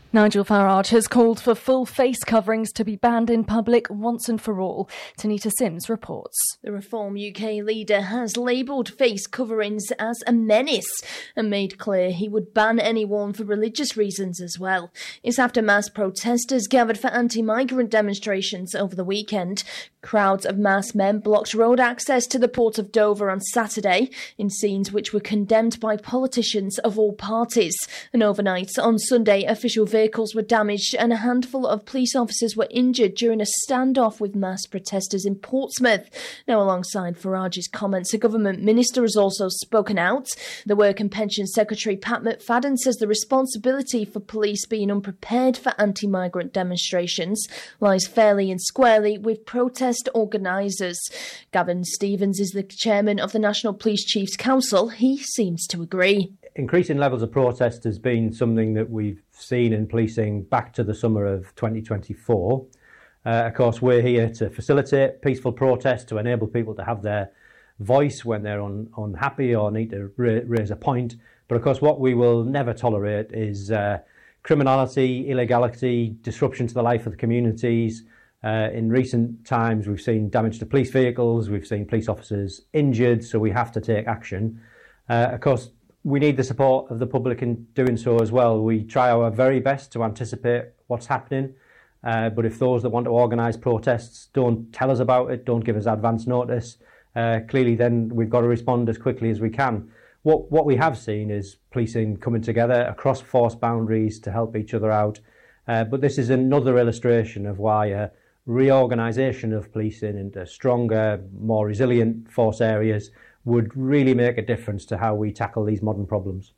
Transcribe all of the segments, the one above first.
Nigel Farage has called for full face coverings to be banned in public once and for all. Tanita Sims reports. The Reform UK leader has labelled face coverings as a menace and made clear he would ban anyone for religious reasons as well. It's after mass protesters gathered for anti-migrant demonstrations over the weekend. Crowds of masked men blocked road access to the port of Dover on Saturday in scenes which were condemned by politicians of all parties. And overnight on Sunday, official vehicles were damaged and a handful of police officers were injured during a standoff with mass protesters in Portsmouth. Now, alongside Farage's comments, a government minister has also spoken out. The Work and Pensions Secretary Pat McFadden says the responsibility for police being unprepared for anti-migrant demonstrations lies fairly and squarely with protest organisers. Gavin Stevens is the chairman of the National Police Chiefs Council. He seems to agree. Increasing levels of protest has been something that we've seen in policing back to the summer of 2024. Of course, we're here to facilitate peaceful protest, to enable people to have their voice when they're unhappy or need to raise a point. But of course, what we will never tolerate is criminality, illegality, disruption to the life of the communities. In recent times, we've seen damage to police vehicles, we've seen police officers injured, so we have to take action. Of course, we need the support of the public in doing so as well. We try our very best to anticipate what's happening, but if those that want to organise protests don't tell us about it, don't give us advance notice, clearly then we've got to respond as quickly as we can. What we have seen is policing coming together across force boundaries to help each other out, but this is another illustration of why reorganisation of policing into stronger, more resilient force areas would really make a difference to how we tackle these modern problems.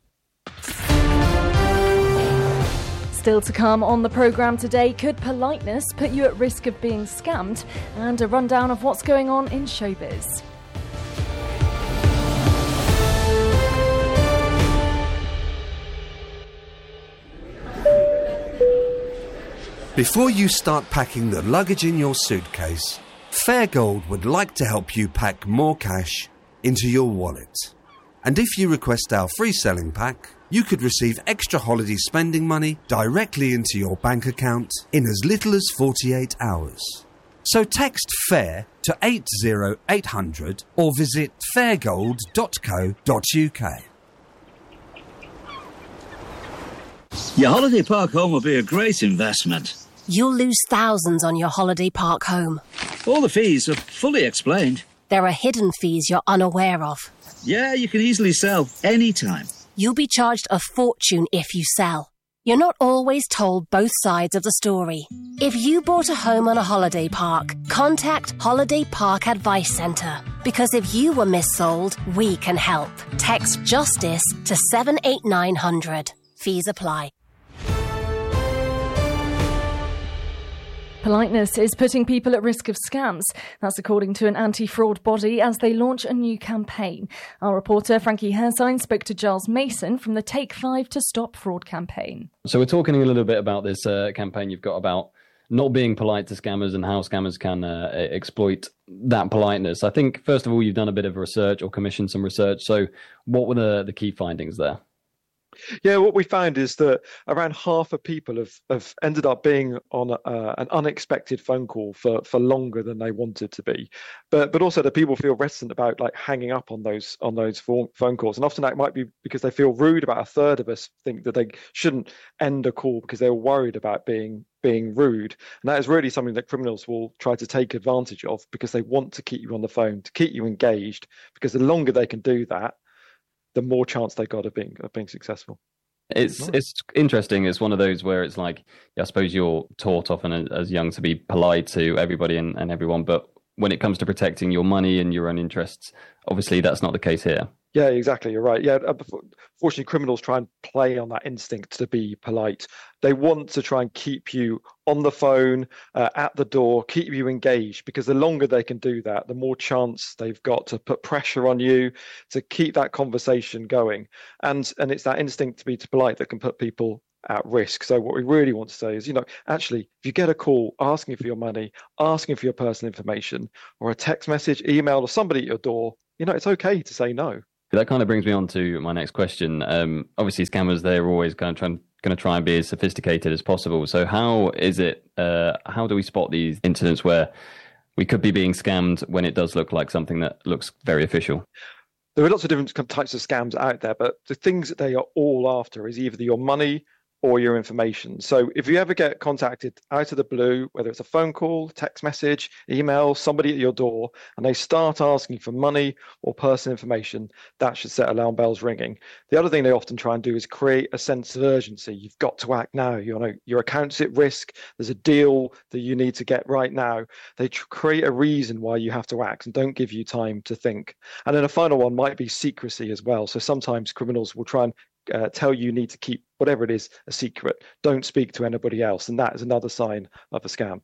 Still to come on the programme today, could politeness put you at risk of being scammed? And a rundown of what's going on in showbiz. Before you start packing the luggage in your suitcase, Fairgold would like to help you pack more cash into your wallet. And if you request our free selling pack, you could receive extra holiday spending money directly into your bank account in as little as 48 hours. So text FAIR to 80800 or visit fairgold.co.uk. Your holiday park home will be a great investment. You'll lose thousands on your holiday park home. All the fees are fully explained. There are hidden fees you're unaware of. Yeah, you can easily sell anytime. You'll be charged a fortune if you sell. You're not always told both sides of the story. If you bought a home on a holiday park, contact Holiday Park Advice Centre. Because if you were missold, we can help. Text JUSTICE to 78900. Fees apply. Politeness is putting people at risk of scams. That's according to an anti-fraud body as they launch a new campaign. Our reporter Frankie Hersign spoke to Giles Mason from the Take 5 to Stop Fraud campaign. So we're talking a little bit about this campaign you've got about not being polite to scammers and how scammers can exploit that politeness. I think, first of all, you've done a bit of research or commissioned some research. So what were the key findings there? Yeah, what we found is that around half of people have ended up being on an unexpected phone call for longer than they wanted to be, but also that people feel reticent about like hanging up on those phone calls, and often that might be because they feel rude. About a third of us think that they shouldn't end a call because they're worried about being rude, and that is really something that criminals will try to take advantage of because they want to keep you on the phone, to keep you engaged, because the longer they can do that, the more chance they got of being successful. It's interesting. It's one of those where it's like, I suppose you're taught often as young to be polite to everybody and everyone, but when it comes to protecting your money and your own interests, obviously that's not the case here. Yeah, exactly. You're right. Yeah, fortunately, criminals try and play on that instinct to be polite. They want to try and keep you on the phone, at the door, keep you engaged, because the longer they can do that, the more chance they've got to put pressure on you to keep that conversation going. And it's that instinct to be polite that can put people at risk. So what we really want to say is, actually, if you get a call asking for your money, asking for your personal information, or a text message, email, or somebody at your door, it's okay to say no. That kind of brings me on to my next question. Obviously, scammers, they're always kind of going to try and be as sophisticated as possible. So how do we spot these incidents where we could be being scammed when it does look like something that looks very official? There are lots of different types of scams out there, but the things that they are all after is either your money or your information. So if you ever get contacted out of the blue, whether it's a phone call, text message, email, somebody at your door, and they start asking for money or personal information, that should set alarm bells ringing. The other thing they often try and do is create a sense of urgency. You've got to act now. Your account's at risk. There's a deal that you need to get right now. They create a reason why you have to act and don't give you time to think. And then a final one might be secrecy as well. So sometimes criminals will try and tell you need to keep whatever it is a secret. Don't speak to anybody else. And that is another sign of a scam.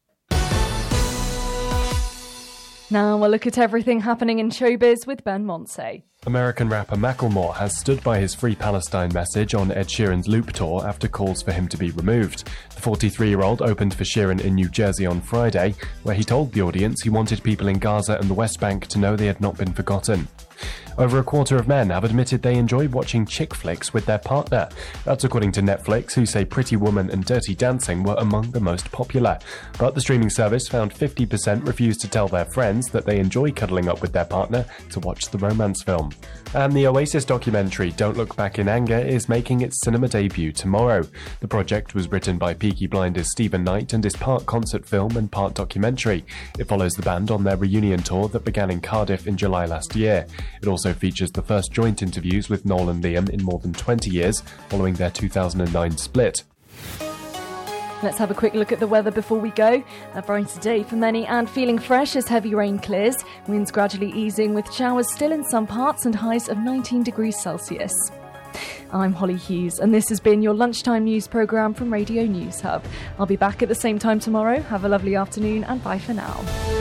Now we'll look at everything happening in showbiz with Ben Montse. American rapper Macklemore has stood by his Free Palestine message on Ed Sheeran's Loop tour after calls for him to be removed. The 43-year-old opened for Sheeran in New Jersey on Friday, where he told the audience he wanted people in Gaza and the West Bank to know they had not been forgotten. Over a quarter of men have admitted they enjoy watching chick flicks with their partner. That's according to Netflix, who say Pretty Woman and Dirty Dancing were among the most popular. But the streaming service found 50% refused to tell their friends that they enjoy cuddling up with their partner to watch the romance film. And the Oasis documentary Don't Look Back in Anger is making its cinema debut tomorrow. The project was written by Peaky Blinders' Stephen Knight and is part concert film and part documentary. It follows the band on their reunion tour that began in Cardiff in July last year. It also features the first joint interviews with Noel and Liam in more than 20 years, following their 2009 split. Let's have a quick look at the weather before we go. A brighter day for many and feeling fresh as heavy rain clears. Winds gradually easing with showers still in some parts and highs of 19 degrees Celsius. I'm Holly Hughes and this has been your lunchtime news programme from Radio News Hub. I'll be back at the same time tomorrow. Have a lovely afternoon and bye for now.